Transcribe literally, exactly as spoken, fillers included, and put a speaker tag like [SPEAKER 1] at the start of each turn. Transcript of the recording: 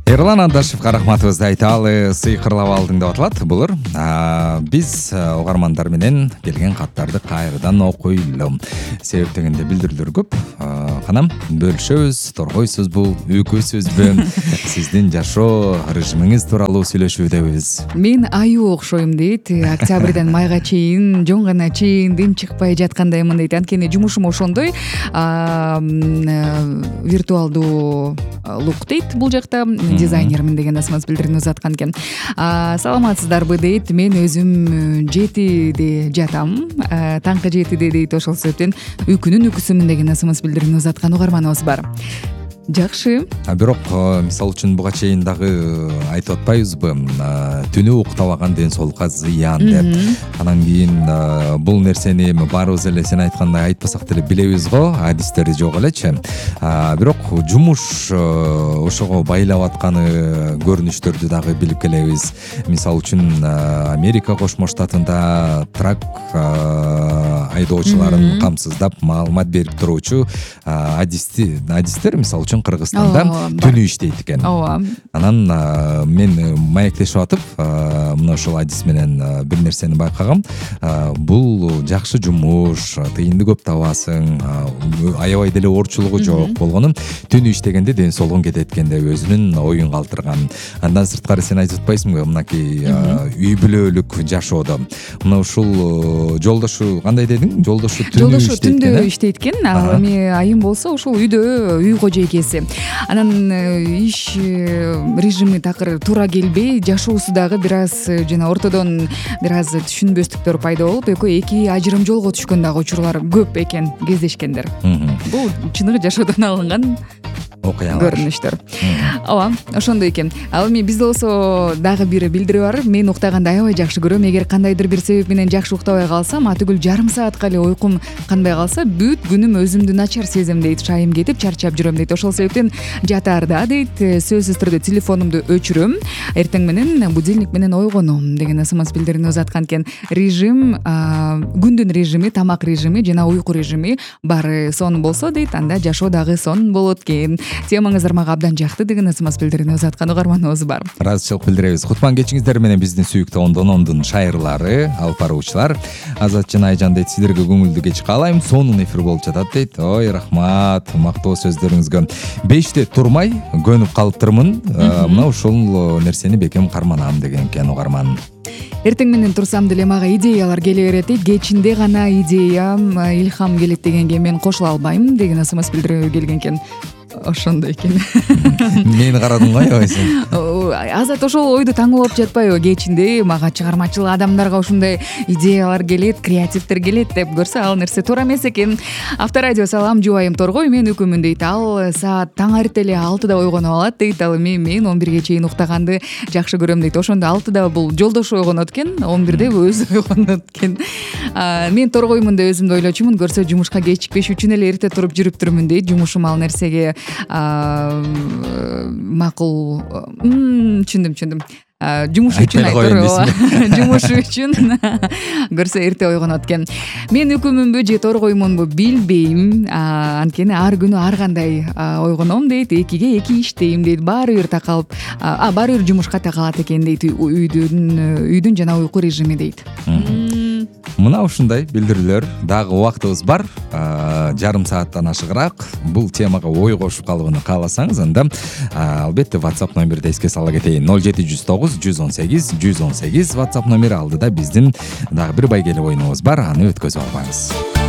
[SPEAKER 1] Эрлан Андашев каракматыбызды айталы сыйкырлап алдың деп аталат. Булар биз угармандар менен келген каттарды кайрадан окуйлу. Себеп дегенде билдирүүлөр көп. Канам бөлүшөбүз, торгойсузбу, үйкөйсүзбү? Сиздин жашоо режимиңиз тууралуу сүйлөшүүдөбүз.
[SPEAKER 2] Мен аюу окшойм дейт. Октябрдан майга чейин, жоңгона чейин дым чыкпай жаткандаймын дейт. Анткени жумушум ошондой. Виртуалдуу лук дейт бул жакта. Дизайнермин деген асмаңыз билдирип узаткан экен. Саламатсыздарбы дейт. Мен өзүм жетиде жатам. Таңкы жетиде дейт. Ошол себептен үйкүнүн үйкүсүмүн деген асмаңыз билдирип узаткан угарманыбыз бар. Жакшы.
[SPEAKER 1] Бирок мисалы үчүн буга чейин дагы айтып атпайбызбы? Түнү уктабаган ден соолукка зыян деп. Анан кийин бул нерсени баарыбыз эле сен айткандай айтпасак деле билебиз го, адистери жок элечи. Бирок жумуш ошого байлап атканы көрүнүштөрдү дагы билип келебиз. Мисалы үчүн Америка Кошмо Штатында трак айдоочуларын камсыздап маалымат берип туруучу адисти адистер мисалы үчүн Кыргызстанда түнү иштейт экен.
[SPEAKER 2] Ооба.
[SPEAKER 1] Анан мен маектешип атып, мына ошол адис менен бир нерсени байкагам. Бул жакшы жумуш, тыйынды көп табасың, аябай деле оорчулугу жок болгону түнү иштегенде ден соолугуң кетет экен деп өзүнүн оюн калтырган. Андан сырткары сен айтып атпайсыңбы, мынакей үй бүлөлүк жашоодо. Мына ушул жолдошу кандай дедиң? Жолдошу түнү иштейт экен.
[SPEAKER 2] Түндө иштейт экен. Ал эми айым болсо ушул үйдө үй кожойкеси. Анан иш режими такыр туура келбей, жашоосу дагы бир аз жана ортодон бир аз түшүнбөстүктөр пайда болуп, экөө эки ажырым жолго түшкөн дагы учурлар көп экен, кездешкендер. Бул чыныгы жашоодон алынган окуялар, көрүнүштөр. Ооба, ошондой экен. Ал эми бизде болсо дагы бир билдирүү бар. Мен уктаганды аябай жакшы көрөм. Эгер кандайдыр бир себеп менен жакшы уктабай калсам, атүгүл жарым саатка эле уйкум канбай калса, бүт күнүм өзүмдү начар сезем дейт. Шайым кетип, чарчап жүрөм дейт. Ошол себептен жатаарда дейт, сөзсүз түрдө телефонумду өчүрөм. Эртең менен будильник менен ойгоном деген смс билдирип узаткан экен. Режим, күндүн режими, тамак режими жана уйку режими баары сонун болсо дейт, анда жашоо дагы сонун болот экен. Темаңыздар мага абдан жакты деген смс билдирип узаткан угарманыбыз бар.
[SPEAKER 1] Ыраазычылык билдиребиз. Кутман кечиңиздер менен биздин сүйүктүү ондон ондун шайырлары, алып баруучулар. Азат жана Айжан дейт, сиздерге көңүлдүү кеч каалайм. Сонун эфир болуп жатат дейт. Ой, рахмат, мактоо сөздөрүңүзгө. Беште турмай көнүп калыптырмын. Мына ушул нерсени бекем карманам деген экен угарман.
[SPEAKER 2] Эртең менен турсам деле мага идеялар келе берет дейт. Кечинде гана идея, илхам келет дегенге мен кошула албайм деген смс билдирүү келген экен. Ошондой экен.
[SPEAKER 1] Мени карадың го аябай сен.
[SPEAKER 2] Азат ошол ойду таңуулап жатпайбы? Кечинде мага чыгармачыл адамдарга ушундай идеялар келет, креативдер келет деп көрсө, ал нерсе туура эмес экен. Авторадио салам, жубайым Торгой, мен үкүмүн дейт. Ал саат таң эрте эле алтыда ойгонуп алат дейт. Ал эми мен он бирге чейин уктаганды жакшы көрөм дейт. Ошондо алтыда бул жолдошу ойгонот экен, он бирде өзү ойгонот экен. Мен Торгоймун деп өзүмдү ойлочумун. Көрсө жумушка кечикпеш үчүн эле эрте туруп жүрүптүрмүн дейт. Жумушум ал нерсеге макул. Түшүндүм, түшүндүм. Жумуш үчүн айтор. Жумуш үчүн көрсө эрте ойгонот экен. Мен үкүмүнбү же торгоймунбу билбейм. Анткени ар күнү ар кандай ойгоном дейт. Экиге эки иштейм дейт. Баары бир такалып, а баары бир жумушка такалат экен дейт. Үйдүн, үйдүн жана уйку режими дейт.
[SPEAKER 1] Мына ушундай билдирүүлөр, дагы убактыбыз бар. Жарым сааттан ашыгыраак бул темага ой кошуп калууну кааласаңыз, анда албетте WhatsApp номерди эске сала кетейин. ноль жети жүз тогуз жүз он сегиз жүз он сегиз WhatsApp номери алдыда биздин дагы бир байгеле оюнубуз бар. Аны өткөзүп албаңыз.